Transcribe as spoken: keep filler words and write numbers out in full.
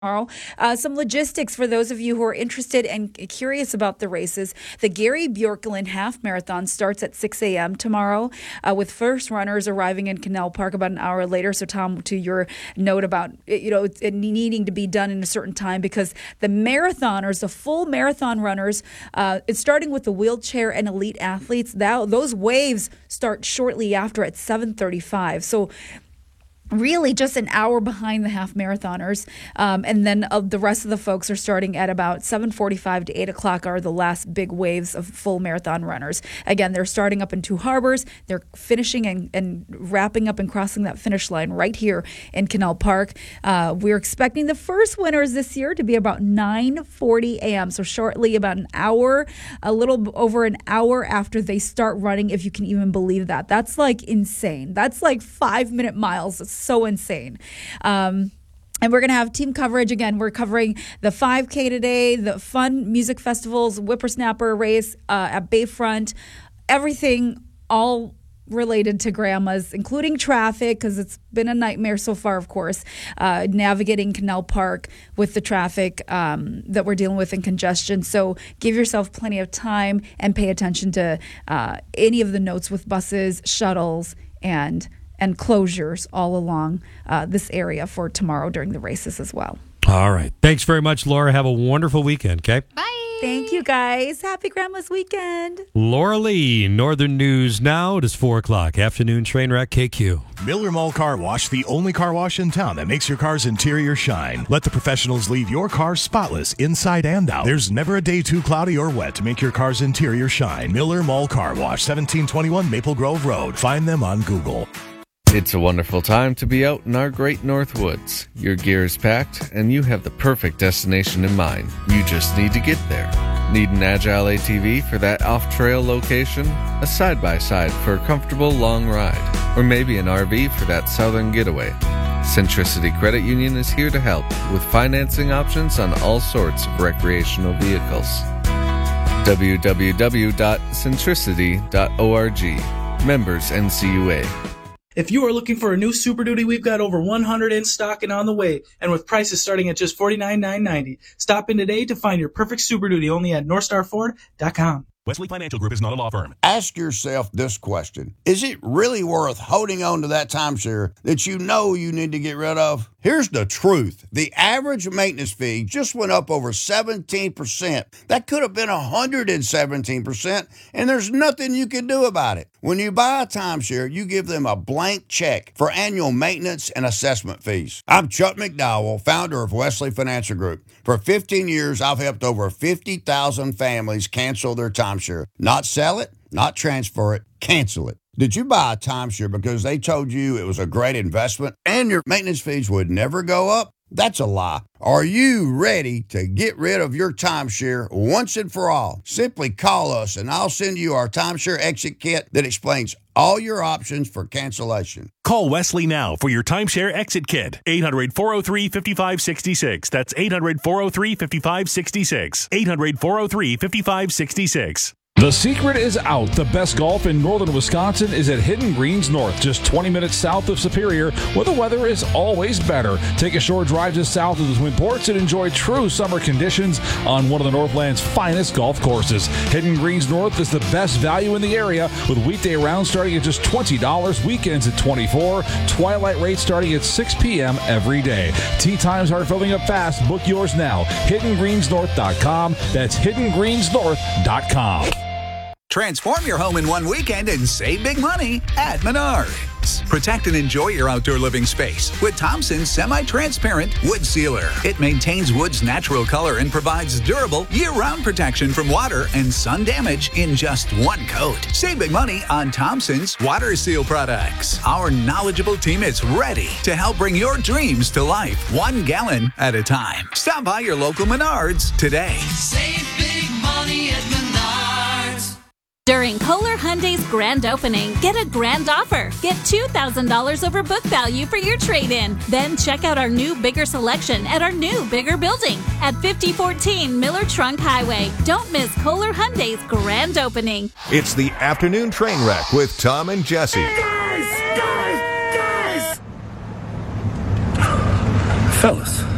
Tomorrow. Uh, some logistics for those of you who are interested and curious about the races. The Gary Bjorklund Half Marathon starts at six a.m. tomorrow, uh, with first runners arriving in Canal Park about an hour later. So, Tom, to your note about you know it needing to be done in a certain time, because the marathoners, the full marathon runners, uh, it's starting with the wheelchair and elite athletes. That, those waves start shortly after at seven thirty-five. So, really just an hour behind the half marathoners. Um, and then uh, the rest of the folks are starting at about seven forty-five to eight o'clock are the last big waves of full marathon runners. Again, they're starting up in Two Harbors. They're finishing and, and wrapping up and crossing that finish line right here in Canal Park. Uh, we're expecting the first winners this year to be about nine forty a.m. So shortly, about an hour, a little over an hour after they start running, if you can even believe that. That's like insane. That's like five minute miles. It's so insane. Um, And we're going to have team coverage. Again, we're covering the five K today, the fun music festivals, whippersnapper race uh, at Bayfront, everything all related to grandmas, including traffic, because it's been a nightmare so far, of course, uh, navigating Canal Park with the traffic um, that we're dealing with and congestion. So give yourself plenty of time and pay attention to uh, any of the notes with buses, shuttles, and and closures all along uh, this area for tomorrow during the races as well. All right. Thanks very much, Laura. Have a wonderful weekend, okay? Bye. Thank you, guys. Happy Grandma's Weekend. Laura Lee, Northern News Now. It is four o'clock. Afternoon train wreck K Q. Miller Mall Car Wash, the only car wash in town that makes your car's interior shine. Let the professionals leave your car spotless inside and out. There's never a day too cloudy or wet to make your car's interior shine. Miller Mall Car Wash, seventeen twenty-one Maple Grove Road. Find them on Google. It's a wonderful time to be out in our great North Woods. Your gear is packed, and you have the perfect destination in mind. You just need to get there. Need an agile A T V for that off-trail location? A side-by-side for a comfortable long ride? Or maybe an R V for that southern getaway? Centricity Credit Union is here to help with financing options on all sorts of recreational vehicles. w w w dot centricity dot org. Members N C U A. If you are looking for a new Super Duty, we've got over one hundred in stock and on the way, and with prices starting at just forty-nine thousand nine hundred ninety dollars. Stop in today to find your perfect Super Duty only at north star ford dot com. Wesley Financial Group is not a law firm. Ask yourself this question. Is it really worth holding on to that timeshare that you know you need to get rid of? Here's the truth. The average maintenance fee just went up over seventeen percent. That could have been one hundred seventeen percent, and there's nothing you can do about it. When you buy a timeshare, you give them a blank check for annual maintenance and assessment fees. I'm Chuck McDowell, founder of Wesley Financial Group. For fifteen years, I've helped over fifty thousand families cancel their timeshare. Not sell it, not transfer it, cancel it. Did you buy a timeshare because they told you it was a great investment and your maintenance fees would never go up? That's a lie. Are you ready to get rid of your timeshare once and for all? Simply call us and I'll send you our timeshare exit kit that explains all your options for cancellation. Call Wesley now for your timeshare exit kit. eight hundred, four oh three, five five six six. That's eight hundred, four oh three, five five six six. eight hundred, four oh three, five five six six. The secret is out. The best golf in northern Wisconsin is at Hidden Greens North, just twenty minutes south of Superior, where the weather is always better. Take a short drive just south of the Twin Ports and enjoy true summer conditions on one of the Northland's finest golf courses. Hidden Greens North is the best value in the area, with weekday rounds starting at just twenty dollars, weekends at twenty-four dollars, twilight rates starting at six p.m. every day. Tee times are filling up fast. Book yours now. hidden greens north dot com. That's hidden greens north dot com. Transform your home in one weekend and save big money at Menards. Protect and enjoy your outdoor living space with Thompson's semi-transparent wood sealer. It maintains wood's natural color and provides durable year-round protection from water and sun damage in just one coat. Save big money on Thompson's water seal products. Our knowledgeable team is ready to help bring your dreams to life, one gallon at a time. Stop by your local Menards today. Save big money at Menards. During Kohler Hyundai's grand opening, get a grand offer. Get two thousand dollars over book value for your trade-in. Then check out our new, bigger selection at our new, bigger building at fifty fourteen Miller Trunk Highway. Don't miss Kohler Hyundai's grand opening. It's the afternoon train wreck with Tom and Jesse. Guys, guys, guys! Fellas.